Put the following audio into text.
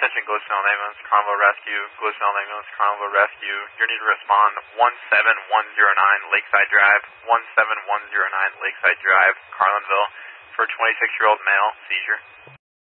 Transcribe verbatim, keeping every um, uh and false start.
Attention, Glitchville Ambulance, Carnival Rescue, Glitchville Ambulance, Carnival Rescue. You need to respond one seven one zero nine Lakeside Drive, one seven one zero nine Lakeside Drive, Carlinville, for a twenty-six-year-old male, seizure.